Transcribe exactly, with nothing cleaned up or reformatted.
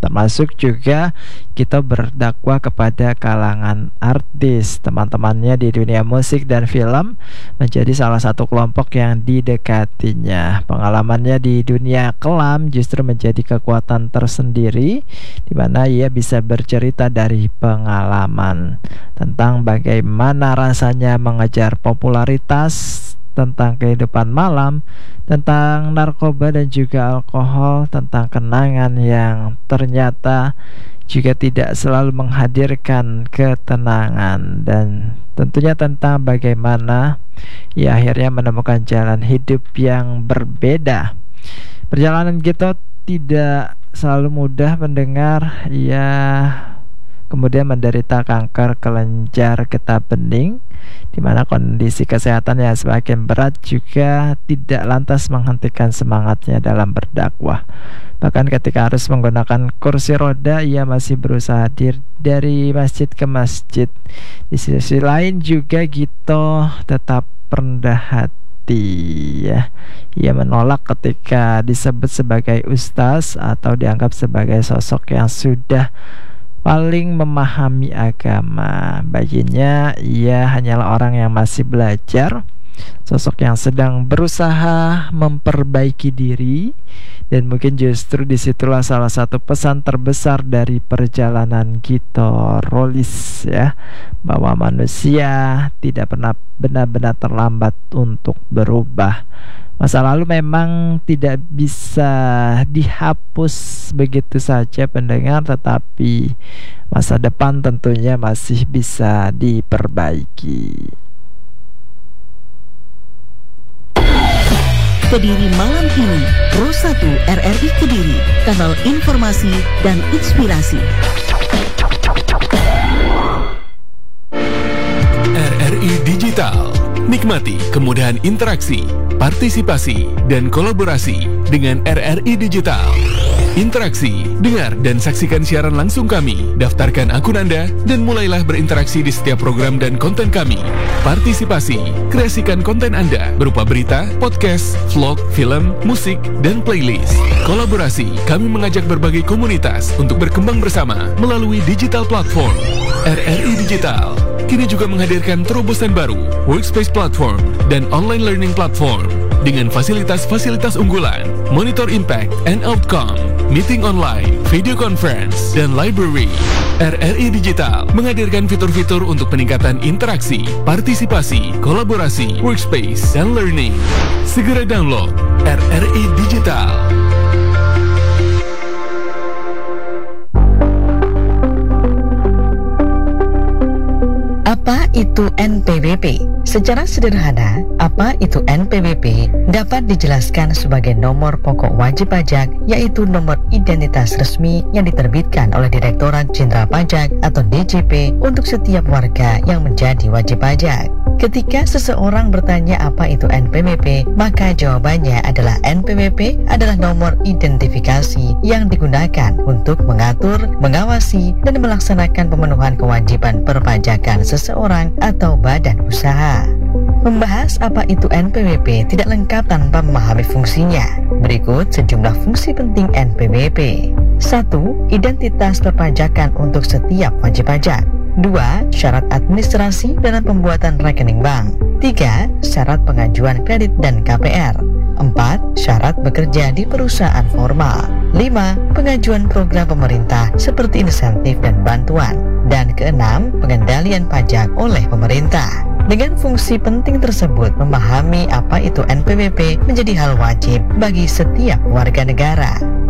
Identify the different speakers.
Speaker 1: termasuk juga kita berdakwah kepada kalangan artis, teman-temannya di dunia musik dan film menjadi salah satu kelompok yang didekatinya. Pengalamannya di dunia kelam justru menjadi kekuatan tersendiri, di mana ia bisa bercerita dari pengalaman tentang bagaimana rasanya mengejar popularitas, tentang kehidupan malam, tentang narkoba dan juga alkohol, tentang kenangan yang ternyata juga tidak selalu menghadirkan ketenangan, dan tentunya tentang bagaimana ia akhirnya menemukan jalan hidup yang berbeda. Perjalanan Gito tidak selalu mudah mendengar. Ia kemudian menderita kanker kelenjar getah bening, di mana kondisi kesehatan yang semakin berat juga tidak lantas menghentikan semangatnya dalam berdakwah. Bahkan ketika harus menggunakan kursi roda, ia masih berusaha hadir dari masjid ke masjid. Di sisi lain juga Gito tetap rendah hati, ya. Ia menolak ketika disebut sebagai ustaz atau dianggap sebagai sosok yang sudah paling memahami agama. Baginya ia hanyalah orang yang masih belajar, sosok yang sedang berusaha memperbaiki diri, dan mungkin justru disitulah salah satu pesan terbesar dari perjalanan Gito Rolis, ya, bahwa manusia tidak pernah benar-benar terlambat untuk berubah. Masa lalu memang tidak bisa dihapus begitu saja pendengar, tetapi masa depan tentunya masih bisa diperbaiki.
Speaker 2: Kediri Malam ini, Pro satu R R I Kediri, kanal informasi dan inspirasi.
Speaker 3: R R I Digital, nikmati kemudahan interaksi, partisipasi, dan kolaborasi dengan R R I Digital. Interaksi, dengar dan saksikan siaran langsung kami, daftarkan akun Anda, dan mulailah berinteraksi di setiap program dan konten kami. Partisipasi, kreasikan konten Anda berupa berita, podcast, vlog, film, musik, dan playlist. Kolaborasi, kami mengajak berbagai komunitas untuk berkembang bersama melalui digital platform. R R I Digital kini juga menghadirkan terobosan baru, workspace platform, dan online learning platform dengan fasilitas-fasilitas unggulan, monitor impact and outcome, meeting online, video conference, dan library. R R I Digital menghadirkan fitur-fitur untuk peningkatan interaksi, partisipasi, kolaborasi, workspace, dan learning. Segera download R R I Digital.
Speaker 2: Apa itu N P W P? Secara sederhana, apa itu N P W P dapat dijelaskan sebagai nomor pokok wajib pajak, yaitu nomor identitas resmi yang diterbitkan oleh Direktorat Jenderal Pajak atau D J P untuk setiap warga yang menjadi wajib pajak. Ketika seseorang bertanya apa itu N P W P, maka jawabannya adalah N P W P adalah nomor identifikasi yang digunakan untuk mengatur, mengawasi, dan melaksanakan pemenuhan kewajiban perpajakan seseorang atau badan usaha. Membahas apa itu N P W P tidak lengkap tanpa memahami fungsinya. Berikut sejumlah fungsi penting N P W P. satu. Identitas perpajakan untuk setiap wajib pajak. Dua. Syarat administrasi dalam pembuatan rekening bank. Tiga. Syarat pengajuan kredit dan K P R. Empat. Syarat bekerja di perusahaan formal. Lima. Pengajuan program pemerintah seperti insentif dan bantuan. Dan keenam, pengendalian pajak oleh pemerintah. Dengan fungsi penting tersebut, memahami apa itu N P W P menjadi hal wajib bagi setiap warga negara.